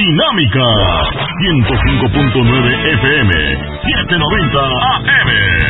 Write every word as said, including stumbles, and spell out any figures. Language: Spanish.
dinámica. ciento cinco punto nueve F M, setecientos noventa A M.